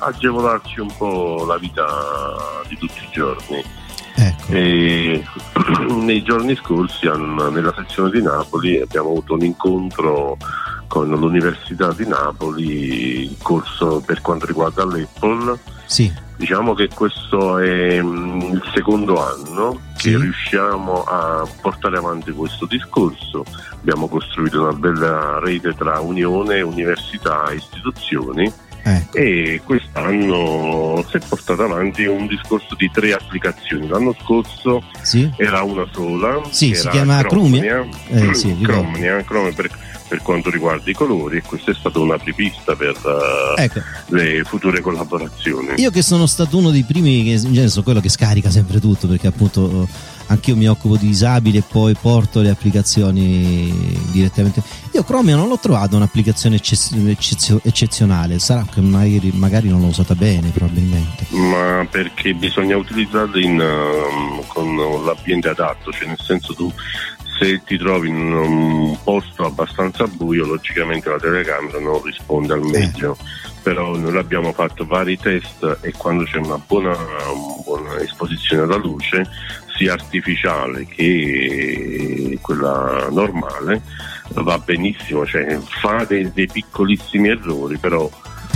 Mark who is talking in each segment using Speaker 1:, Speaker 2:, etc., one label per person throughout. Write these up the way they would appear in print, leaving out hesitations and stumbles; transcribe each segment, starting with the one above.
Speaker 1: agevolarci un po' la vita di tutti i giorni.
Speaker 2: Ecco.
Speaker 1: E nei giorni scorsi nella sezione di Napoli abbiamo avuto un incontro con l'Università di Napoli, il corso per quanto riguarda l'Apple.
Speaker 2: Sì.
Speaker 1: Diciamo che questo è il secondo anno che riusciamo a portare avanti questo discorso. Abbiamo costruito una bella rete tra unione, università e istituzioni.
Speaker 2: Ecco.
Speaker 1: E quest'anno si è portato avanti un discorso di 3 applicazioni. L'anno scorso era una sola,
Speaker 2: si
Speaker 1: era
Speaker 2: chiama Chromia,
Speaker 1: Chromia per quanto riguarda i colori, e questa è stata un'apripista per le future collaborazioni.
Speaker 2: Io che sono stato uno dei primi, che in genere sono quello che scarica sempre tutto, perché appunto anch'io mi occupo di disabili e poi porto le applicazioni direttamente. Io Chromia non l'ho trovato un'applicazione eccezionale, sarà che magari non l'ho usata bene, probabilmente.
Speaker 1: Ma perché bisogna utilizzarla con l'ambiente adatto, cioè nel senso, tu se ti trovi in un posto abbastanza buio, logicamente la telecamera non risponde al meglio. Però noi abbiamo fatto vari test e quando c'è una buona esposizione alla luce, sia artificiale che quella normale, va benissimo, cioè fa dei piccolissimi errori, però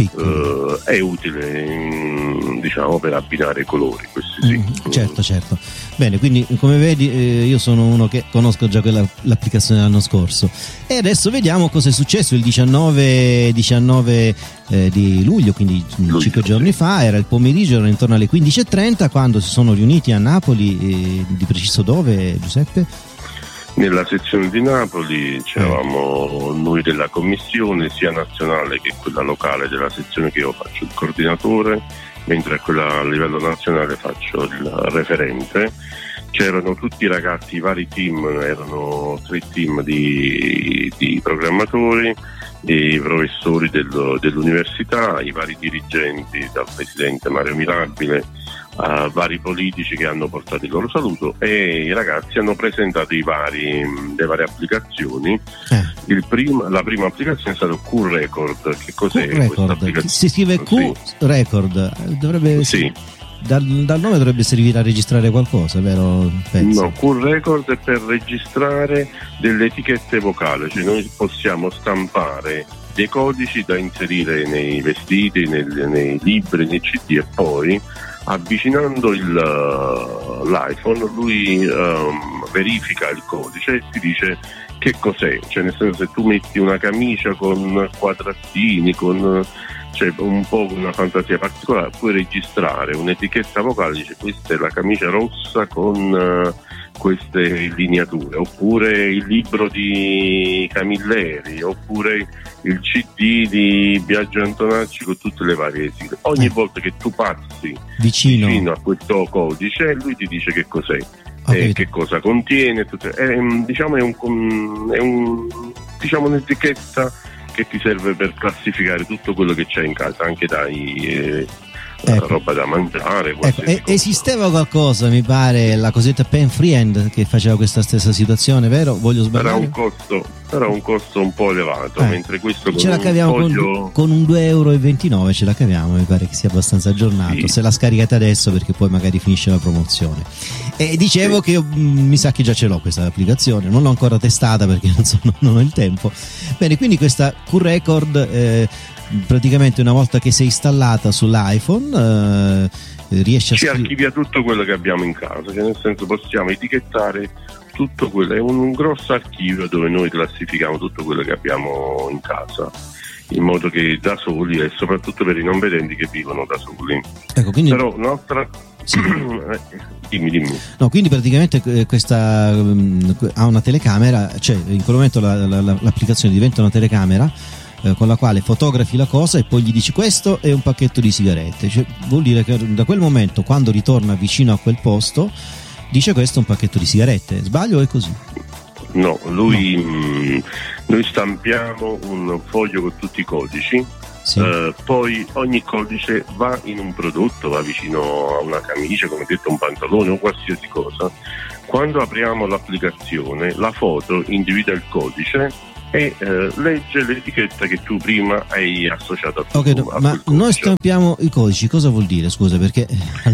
Speaker 1: è utile, diciamo, per abbinare i colori, questi sì.
Speaker 2: Certo. Bene, quindi come vedi io sono uno che conosco già l'applicazione dell'anno scorso, e adesso vediamo cosa è successo il 19 di luglio, quindi 5 giorni fa. Era il pomeriggio, era intorno alle 15:30 quando si sono riuniti a Napoli, di preciso dove, Giuseppe?
Speaker 1: Nella sezione di Napoli c'eravamo noi della commissione, sia nazionale che quella locale della sezione, che io faccio il coordinatore, mentre a quella a livello nazionale faccio il referente. C'erano tutti i ragazzi, i vari team, erano 3 team di programmatori, i professori dell'università, i vari dirigenti, dal presidente Mario Mirabile a vari politici che hanno portato il loro saluto, e i ragazzi hanno presentato le varie applicazioni. La prima applicazione è stata Q-Record. Che cos'è questa applicazione?
Speaker 2: Si scrive Q-Record, dovrebbe dal nome dovrebbe servire a registrare qualcosa, vero? Penso.
Speaker 1: No, Q-Record è per registrare delle etichette vocali, cioè noi possiamo stampare dei codici da inserire nei vestiti, nei libri, nei CD, e poi avvicinando l'iPhone lui verifica il codice e ti dice che cos'è, cioè nel senso, se tu metti una camicia con quadratini, cioè un po' una fantasia particolare, puoi registrare un'etichetta vocale, dice questa è la camicia rossa con queste lineature, oppure il libro di Camilleri, oppure il CD di Biagio Antonacci con tutte le varie sigle. Ogni volta che tu passi vicino a questo codice, lui ti dice che cos'è, che cosa contiene, diciamo un'etichetta che ti serve per classificare tutto quello che c'è in casa, anche dai roba da mangiare.
Speaker 2: Esisteva qualcosa, mi pare, la cosiddetta Pen Friend, che faceva questa stessa situazione, vero? Voglio sbagliare?
Speaker 1: Era un costo un po' elevato, mentre questo
Speaker 2: ce la caviamo con un 2,29 €, ce la caviamo, mi pare che sia abbastanza aggiornato. Se la scaricate adesso, perché poi magari finisce la promozione. E dicevo che io, mi sa che già ce l'ho questa applicazione, non l'ho ancora testata perché non ho il tempo. Bene, quindi questa Q-Record praticamente una volta che sei installata sull'iPhone riesce a
Speaker 1: archivia tutto quello che abbiamo in casa, cioè nel senso, possiamo etichettare tutto quello, è un grosso archivio dove noi classifichiamo tutto quello che abbiamo in casa, in modo che da soli, e soprattutto per i non vedenti che vivono da soli.
Speaker 2: Ecco, quindi
Speaker 1: però un'altra dimmi.
Speaker 2: No, quindi praticamente questa ha una telecamera, cioè in quel momento l'applicazione diventa una telecamera con la quale fotografi la cosa e poi gli dici questo è un pacchetto di sigarette, cioè, vuol dire che da quel momento, quando ritorna vicino a quel posto, dice questo è un pacchetto di sigarette. Sbaglio o è così?
Speaker 1: No, noi stampiamo un foglio con tutti i codici, poi ogni codice va in un prodotto, va vicino a una camicia, come detto, un pantalone o qualsiasi cosa. Quando apriamo l'applicazione, la foto individua il codice e legge l'etichetta che tu prima hai associato a
Speaker 2: ma noi stampiamo i codici, cosa vuol dire? Scusa, perché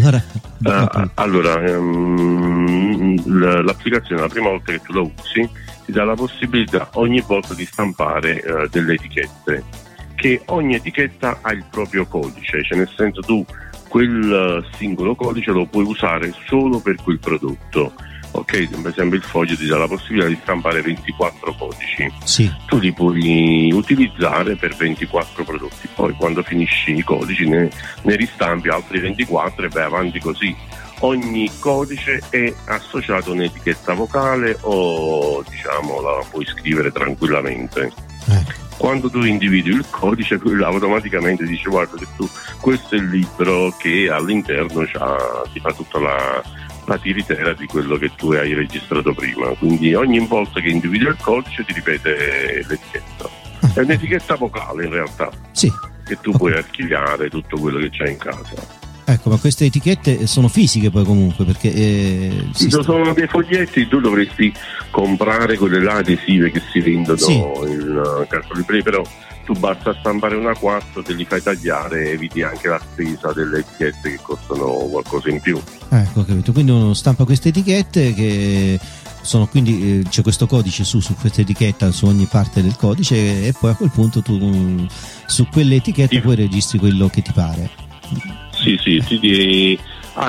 Speaker 1: l'applicazione, la prima volta che tu la usi, ti dà la possibilità ogni volta di stampare delle etichette, che ogni etichetta ha il proprio codice, cioè nel senso tu quel singolo codice lo puoi usare solo per quel prodotto. Ok, per esempio il foglio ti dà la possibilità di stampare 24 codici,
Speaker 2: sì.
Speaker 1: Tu li puoi utilizzare per 24 prodotti, poi quando finisci i codici ne ristampi altri 24 e vai avanti così. Ogni codice è associato a un'etichetta vocale o diciamo la puoi scrivere tranquillamente. Quando tu individui il codice, automaticamente dice guarda che tu, questo è il libro che all'interno ti fa tutta la tiritera di quello che tu hai registrato prima, quindi ogni volta che individui il codice ti ripete l'etichetta. È un'etichetta vocale in realtà,
Speaker 2: sì.
Speaker 1: Che tu puoi archiviare tutto quello che c'hai in casa.
Speaker 2: Ecco, ma queste etichette sono fisiche poi comunque, perché
Speaker 1: sono dei foglietti, tu dovresti comprare quelle là adesive che si vendono in cartolibrerie, però tu basta stampare una 4, te li fai tagliare e eviti anche la spesa delle etichette che costano qualcosa in più.
Speaker 2: Ecco, capito. Quindi uno stampa queste etichette che sono, quindi c'è questo codice su questa etichetta, su ogni parte del codice, e poi a quel punto tu su quelle etichette poi registri quello che ti pare.
Speaker 1: Sì, ti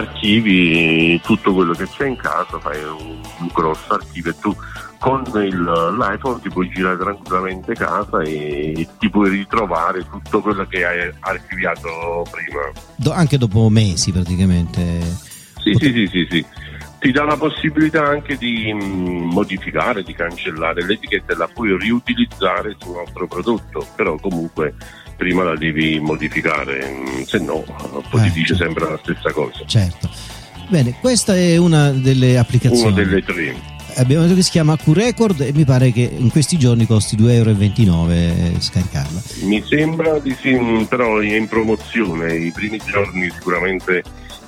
Speaker 1: archivi tutto quello che c'è in casa, fai un grosso archivio e tu con l'iPhone ti puoi girare tranquillamente casa e ti puoi ritrovare tutto quello che hai archiviato prima.
Speaker 2: Anche dopo mesi praticamente.
Speaker 1: Sì. Ti dà la possibilità anche di modificare, di cancellare l'etichetta e la puoi riutilizzare su un altro prodotto, però comunque prima la devi modificare, se no poi ti dice sempre la stessa cosa.
Speaker 2: Certo. Bene, questa è una delle applicazioni.
Speaker 1: Una delle 3.
Speaker 2: Abbiamo detto che si chiama Q-Record e mi pare che in questi giorni costi 2,29 € scaricarla.
Speaker 1: Mi sembra di sì, però è in promozione. I primi giorni sicuramente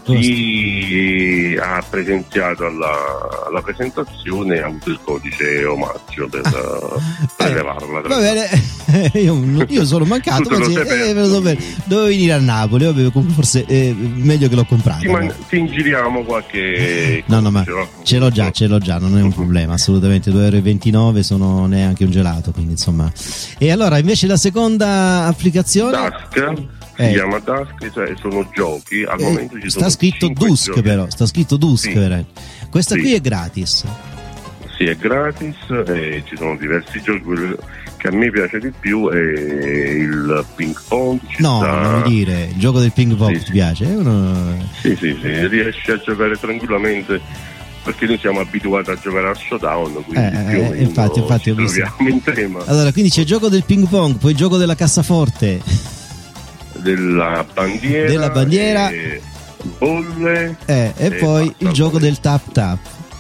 Speaker 1: chi ha presenziato alla presentazione ha avuto il codice omaggio per levarla.
Speaker 2: Va bene, io sono mancato, dovevo venire a Napoli, forse è meglio che l'ho comprato.
Speaker 1: Ti ingiriamo qualche
Speaker 2: no, ma ce l'ho già, non è un problema, assolutamente. 2,29 € sono neanche un gelato, quindi insomma. E allora invece la seconda applicazione
Speaker 1: Dusk si chiama Dusk, cioè sono giochi, al momento ci sono
Speaker 2: scritto Dusk giochi. Però sta scritto Dusk, sì. Questa qui è gratis.
Speaker 1: Sì, è gratis e ci sono diversi giochi. Quello che a me piace di più è il ping pong.
Speaker 2: Non mi dire, il gioco del ping pong ti piace?
Speaker 1: Sì, riesci a giocare tranquillamente, perché noi siamo abituati a giocare a Showdown, quindi infatti ci troviamo in tema.
Speaker 2: Allora, quindi c'è il gioco del ping pong, poi il gioco della cassaforte,
Speaker 1: della bandiera
Speaker 2: e
Speaker 1: bolle
Speaker 2: e poi il gioco del tap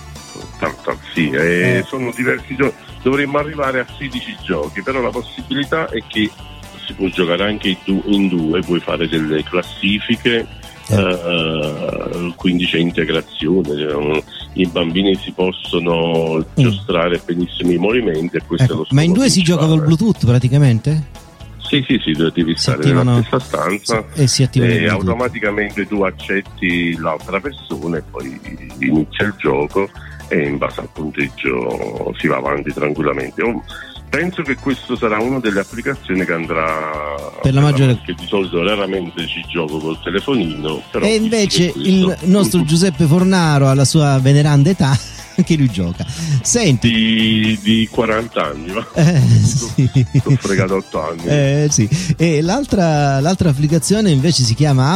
Speaker 1: sì, sono diversi giochi. Dovremmo arrivare a 16 giochi, però la possibilità è che si può giocare anche in due, puoi fare delle classifiche, quindi c'è integrazione, i bambini si possono giostrare benissimo i movimenti e questo è lo scopo.
Speaker 2: Ma in due si gioca col Bluetooth praticamente?
Speaker 1: Sì, devi stare nella stessa stanza e automaticamente tu accetti l'altra persona e poi inizia il gioco e in base al punteggio si va avanti tranquillamente. Penso che questo sarà una delle applicazioni che andrà
Speaker 2: per la maggiore,
Speaker 1: perché di solito raramente ci gioco col telefonino, però
Speaker 2: e invece il nostro Giuseppe Fornaro alla sua veneranda età anche lui gioca. Senti,
Speaker 1: di 40 anni, va?
Speaker 2: Sì.
Speaker 1: Ho fregato 8 anni.
Speaker 2: Sì. E l'altra applicazione invece si chiama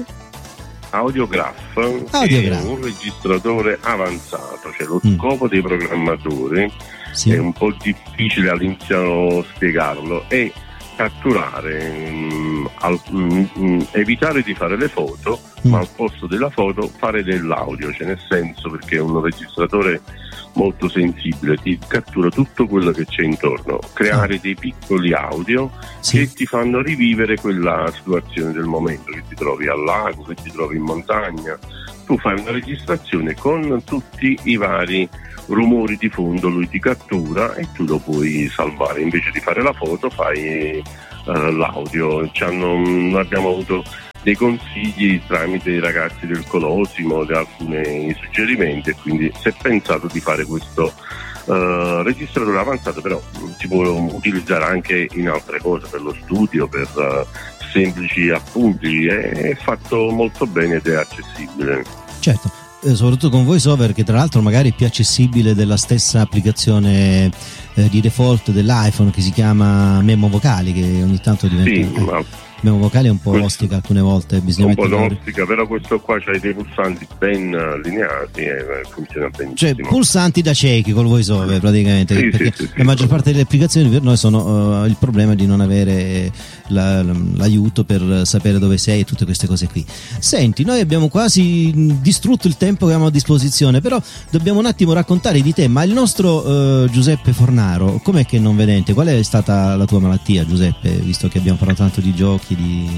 Speaker 1: Audiograph, che è un registratore avanzato, cioè lo scopo dei programmatori è un po' difficile all'inizio spiegarlo, è catturare, evitare di fare le foto, ma al posto della foto fare dell'audio, cioè nel senso, perché un registratore molto sensibile ti cattura tutto quello che c'è intorno, creare dei piccoli audio che ti fanno rivivere quella situazione del momento, che ti trovi al lago, che ti trovi in montagna. Tu fai una registrazione con tutti i vari rumori di fondo, lui ti cattura e tu lo puoi salvare. Invece di fare la foto fai l'audio. Abbiamo avuto dei consigli tramite i ragazzi del Colosimo, di alcuni suggerimenti, e quindi si è pensato di fare questo registratore avanzato, però si può utilizzare anche in altre cose, per lo studio, per semplici appunti. È fatto molto bene ed è accessibile.
Speaker 2: Certo, soprattutto con VoiceOver, che tra l'altro magari è più accessibile della stessa applicazione di default dell'iPhone, che si chiama Memo Vocali, che ogni tanto diventa... Memo Vocali è un po' ostica alcune volte, bisogna
Speaker 1: un po' ostica, però questo qua c'hai dei pulsanti ben lineati e funziona benissimo.
Speaker 2: Cioè pulsanti da ciechi col VoiceOver praticamente, perché la maggior parte delle applicazioni per noi sono il problema di non avere l'aiuto per sapere dove sei e tutte queste cose qui. Senti, noi abbiamo quasi distrutto il tempo che abbiamo a disposizione, però dobbiamo un attimo raccontare di te. Ma il nostro Giuseppe Fornaro, com'è che è non vedente? Qual è stata la tua malattia, Giuseppe, visto che abbiamo parlato tanto di giochi?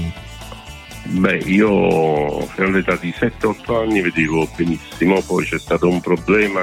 Speaker 1: Beh, io fino all'età di 7-8 anni vedevo benissimo, poi c'è stato un problema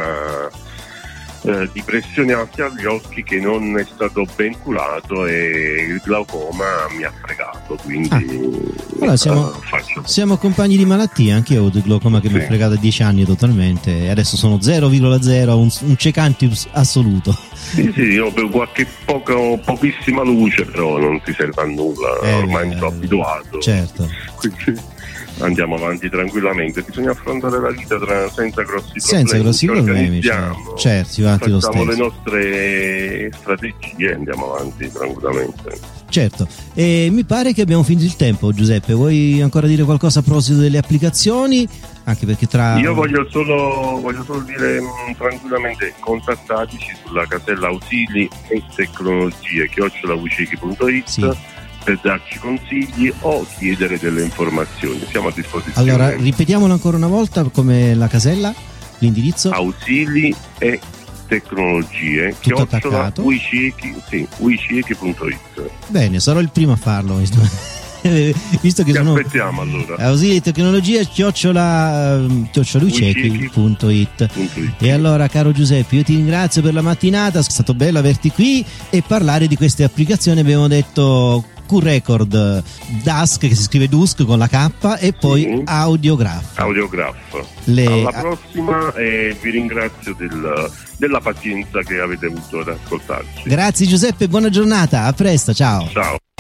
Speaker 1: di pressione alta agli occhi che non è stato ben curato e il glaucoma mi ha fregato, quindi
Speaker 2: allora siamo compagni di malattia. Anche io ho avuto il glaucoma che mi ha fregato a 10 anni totalmente, e adesso sono 0,0, un cecantius assoluto.
Speaker 1: Sì, io per qualche pochissima luce, però non ti serve a nulla, ormai mi sono abituato.
Speaker 2: Certo.
Speaker 1: Andiamo avanti tranquillamente, bisogna affrontare la vita senza grossi problemi.
Speaker 2: Certo,
Speaker 1: facciamo le nostre strategie e andiamo avanti tranquillamente.
Speaker 2: Certo, e mi pare che abbiamo finito il tempo. Giuseppe, vuoi ancora dire qualcosa a proposito delle applicazicazioni? Anche perché
Speaker 1: io voglio solo dire tranquillamente, contattateci sulla casella ausili e tecnologie @uceki.it per darci consigli o chiedere delle informazioni, siamo a disposizione.
Speaker 2: Allora, ripetiamolo ancora una volta, come la casella, l'indirizzo?
Speaker 1: Ausili e tecnologie @uceki.it.
Speaker 2: Bene, sarò il primo a farlo, visto che sono
Speaker 1: aspettiamo allora.
Speaker 2: Ausili e tecnologie @uceki.it. E allora, caro Giuseppe, io ti ringrazio per la mattinata, è stato bello averti qui e parlare di queste applicazioni. Abbiamo detto Q-Record, Dusk, che si scrive Dusk con la K, e poi Audiograph. Alla prossima, e vi ringrazio della pazienza che avete avuto ad ascoltarci. Grazie Giuseppe, buona giornata, a presto, ciao.